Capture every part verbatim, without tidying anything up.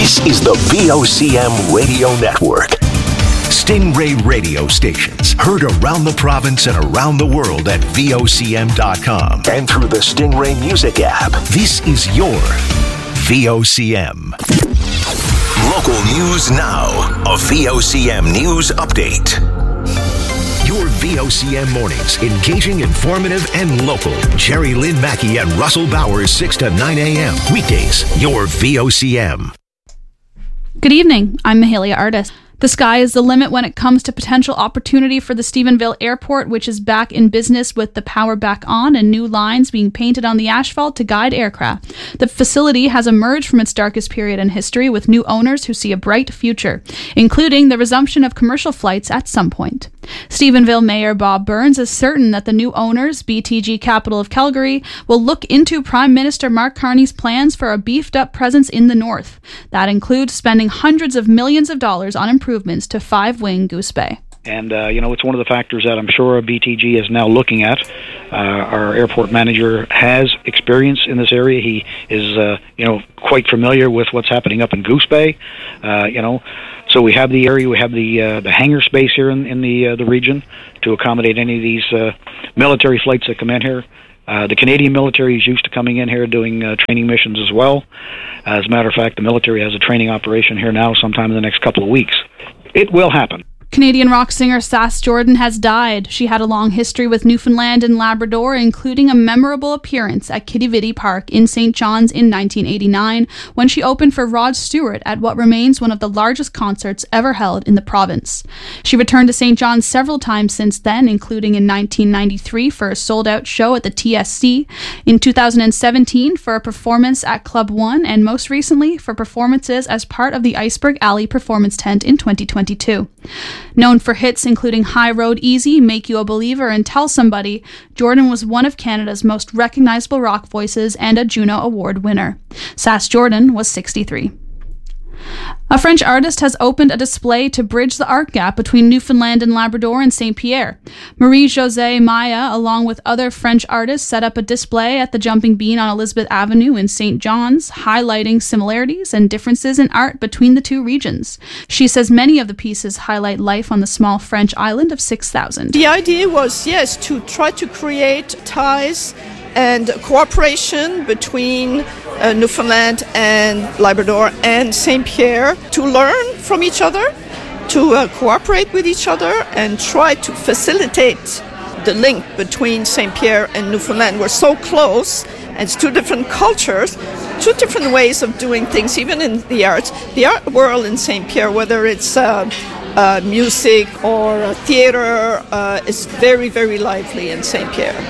This is the V O C M Radio Network. Stingray radio stations heard around the province and around the world at V O C M dot com and through the Stingray Music app. This is your V O C M. Local news now. A V O C M News Update. Your V O C M mornings, engaging, informative, and local. Jerry Lynn Mackey and Russell Bowers, six to nine a.m. Weekdays, your V O C M. Good evening. I'm Mahalia Artis. The sky is the limit when it comes to potential opportunity for the Stephenville Airport, which is back in business with the power back on and new lines being painted on the asphalt to guide aircraft. The facility has emerged from its darkest period in history with new owners who see a bright future, including the resumption of commercial flights at some point. Stephenville Mayor Bob Burns is certain that the new owners, B T G Capital of Calgary, will look into Prime Minister Mark Carney's plans for a beefed-up presence in the north. That includes spending hundreds of millions of dollars on improvements to five-wing Goose Bay. And, uh, you know, it's one of the factors that I'm sure B T G is now looking at. Uh, our airport manager has experience in this area. He is, uh, you know, quite familiar with what's happening up in Goose Bay, uh, you know. So we have the area, we have the uh, the hangar space here in, in the uh, the region to accommodate any of these uh, military flights that come in here. Uh, the Canadian military is used to coming in here doing uh, training missions as well. As a matter of fact, the military has a training operation here now sometime in the next couple of weeks. It will happen. Canadian rock singer Sass Jordan has died. She had a long history with Newfoundland and Labrador, including a memorable appearance at Quidi Vidi Park in Saint John's in nineteen eighty-nine, when she opened for Rod Stewart at what remains one of the largest concerts ever held in the province. She returned to Saint John's several times since then, including in nineteen ninety-three for a sold-out show at the T S C, in two thousand seventeen for a performance at Club One, and most recently for performances as part of the Iceberg Alley performance tent in twenty twenty-two. Known for hits including High Road Easy, Make You a Believer, and Tell Somebody, Jordan was one of Canada's most recognizable rock voices and a Juno Award winner. Sass Jordan was sixty-three. A French artist has opened a display to bridge the art gap between Newfoundland and Labrador and Saint Pierre. Marie-Josée Maya, along with other French artists, set up a display at the Jumping Bean on Elizabeth Avenue in Saint John's, highlighting similarities and differences in art between the two regions. She says many of the pieces highlight life on the small French island of six thousand. The idea was, yes, to try to create ties and cooperation between uh, Newfoundland and Labrador and Saint Pierre to learn from each other, to uh, cooperate with each other, and try to facilitate the link between Saint Pierre and Newfoundland. We're so close, and it's two different cultures, two different ways of doing things, even in the arts. The art world in Saint Pierre, whether it's uh, uh, music or uh, theater, uh, is very, very lively in Saint Pierre.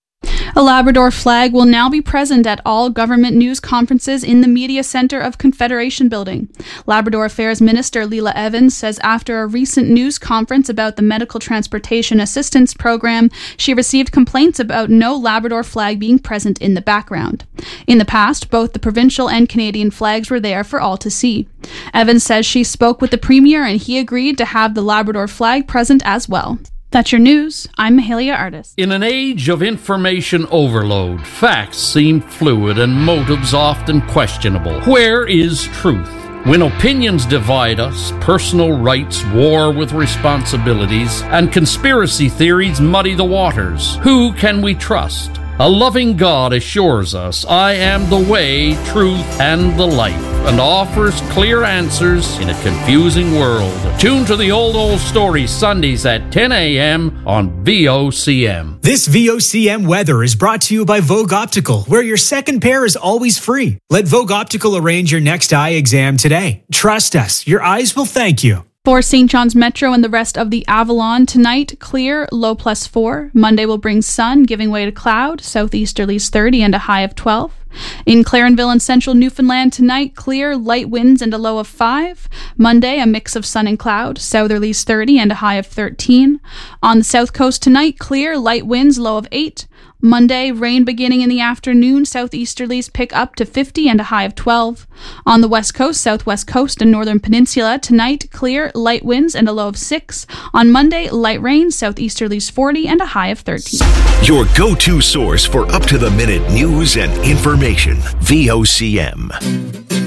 A Labrador flag will now be present at all government news conferences in the Media Centre of Confederation Building. Labrador Affairs Minister Leela Evans says after a recent news conference about the Medical Transportation Assistance Program, she received complaints about no Labrador flag being present in the background. In the past, both the provincial and Canadian flags were there for all to see. Evans says she spoke with the Premier and he agreed to have the Labrador flag present as well. That's your news. I'm Mahalia Artis. In an age of information overload, facts seem fluid and motives often questionable. Where is truth? When opinions divide us, personal rights war with responsibilities, and conspiracy theories muddy the waters, who can we trust? A loving God assures us, I am the way, truth, and the life, and offers clear answers in a confusing world. Tune to the Old Old Story Sundays at ten a.m. on V O C M. This V O C M weather is brought to you by Vogue Optical, where your second pair is always free. Let Vogue Optical arrange your next eye exam today. Trust us, your eyes will thank you. For Saint John's Metro and the rest of the Avalon, tonight, clear, low plus four. Monday will bring sun, giving way to cloud, southeasterlies thirty and a high of twelve. In Clarenville and central Newfoundland tonight, clear, light winds and a low of five. Monday, a mix of sun and cloud, southerlies thirty and a high of thirteen. On the south coast tonight, clear, light winds, low of eight. Monday, rain beginning in the afternoon, southeasterlies pick up to fifty and a high of twelve. On the west coast, southwest coast, and northern peninsula, tonight, clear, light winds and a low of six. On Monday, light rain, southeasterlies forty and a high of thirteen. Your go-to source for up-to-the-minute news and information. V O C M.